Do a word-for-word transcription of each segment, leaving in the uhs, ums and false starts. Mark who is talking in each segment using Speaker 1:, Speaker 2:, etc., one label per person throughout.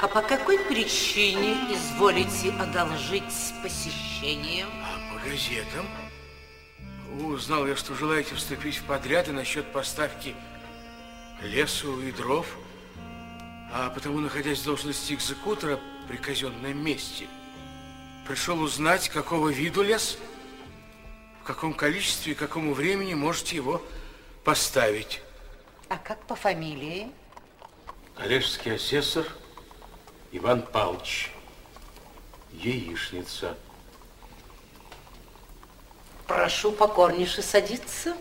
Speaker 1: А по какой причине изволите одолжить посещение?
Speaker 2: А по газетам. Узнал я, что желаете вступить в подряды насчет поставки лесу и дров. А потому, находясь в должности экзекутора при казенном месте, пришел узнать, какого виду лес, в каком количестве и какому времени можете его поставить.
Speaker 1: А как по фамилии?
Speaker 2: Коллежский асессор Иван Павлович. Яичница.
Speaker 1: Прошу покорнейше садиться.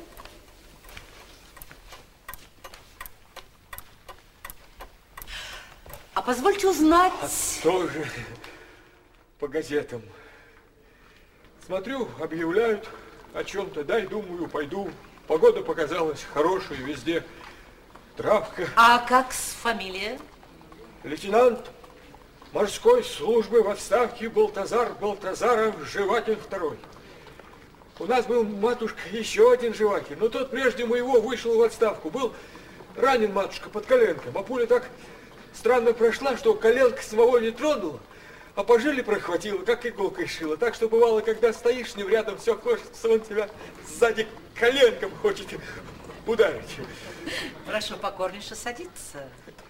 Speaker 1: А позвольте узнать...
Speaker 3: А тоже по газетам. Смотрю, объявляют о чем-то, дай, думаю, пойду. Погода показалась хорошая, везде травка.
Speaker 1: А как с фамилией?
Speaker 3: Лейтенант морской службы в отставке Балтазар Балтазаров Живакин второй. У нас был, матушка, еще один Живакин, но тот прежде моего вышел в отставку. Был ранен, матушка, под коленком, а пуля так странно прошла, что коленка самого не тронула, а по жиле прохватила, как иголкой шила. Так что бывало, когда стоишь с ним рядом, все хочется, он тебя сзади коленком хочет ударить.
Speaker 1: Прошу покорнейше садиться.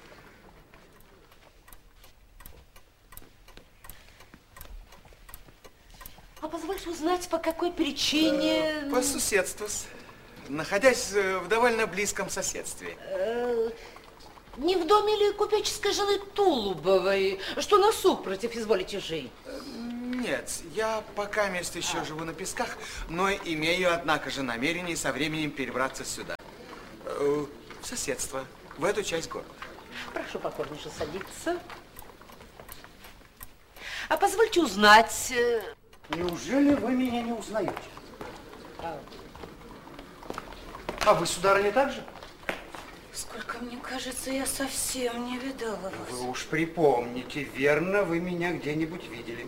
Speaker 1: А позвольте узнать, по какой причине...
Speaker 4: По соседству. Находясь в довольно близком соседстве.
Speaker 1: Не в доме ли купеческой жены Тулубовой, что на сук против изволите жить?
Speaker 4: Нет, я пока место еще а. живу на Песках, но имею, однако же, намерение со временем перебраться сюда. В соседство, в эту часть города.
Speaker 1: Прошу покорнейше садиться. А позвольте узнать...
Speaker 5: Неужели вы меня не узнаете? А, а вы, сударыня, так же?
Speaker 6: Сколько мне кажется, я совсем не видала вас.
Speaker 5: Вы уж припомните, верно, вы меня где-нибудь видели.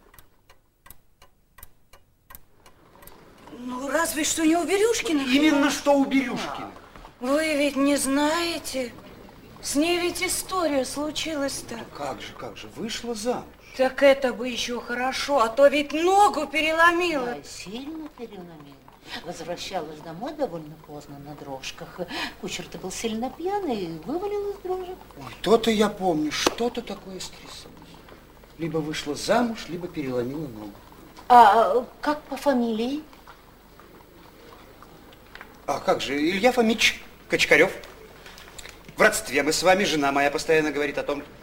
Speaker 6: Ну, разве что не у Бирюшкина.
Speaker 5: Именно что у Бирюшкина.
Speaker 6: Вы ведь не знаете? С ней ведь история случилась-то.
Speaker 5: Да как же, как же, вышла замуж.
Speaker 6: Так это бы еще хорошо, а то ведь ногу переломила.
Speaker 1: Да, сильно переломила. Возвращалась домой довольно поздно на дрожках. Кучер-то был сильно пьяный и вывалил из дрожек.
Speaker 5: Ой, то-то я помню, что-то такое стряслось. Либо вышла замуж, либо переломила ногу.
Speaker 1: А как по фамилии?
Speaker 5: А как же, Илья Фомич Кочкарев. В родстве мы с вами, жена моя постоянно говорит о том...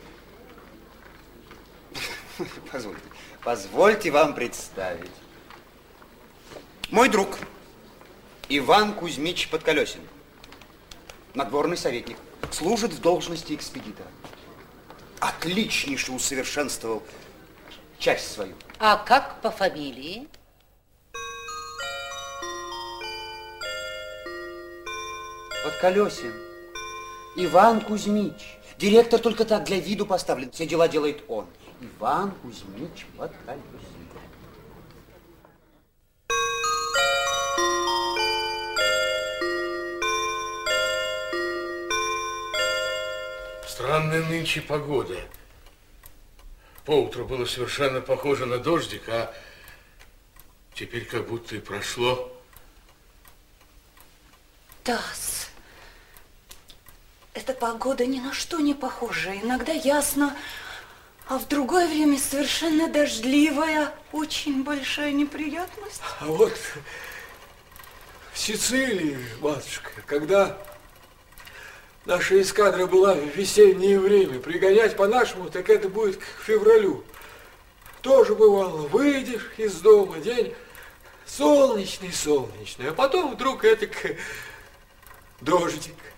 Speaker 5: Позвольте, позвольте вам представить. Мой друг Иван Кузьмич Подколесин, надворный советник, служит в должности экспедитора. Отличнейше усовершенствовал часть свою.
Speaker 1: А как по фамилии?
Speaker 5: Подколесин Иван Кузьмич. Директор только так для виду поставлен. Все дела делает он. Иван Кузьмич Подколесин.
Speaker 2: Странная нынче погода. Поутру было совершенно похоже на дождик, а теперь как будто и прошло.
Speaker 6: Тасс, эта погода ни на что не похожа. Иногда ясно, а в другое время совершенно дождливая. Очень большая неприятность.
Speaker 3: А вот в Сицилии, матушка, когда наша эскадра была в весеннее время, пригонять по-нашему, так это будет к февралю. Тоже бывало, выйдешь из дома, день солнечный-солнечный, а потом вдруг это дождик.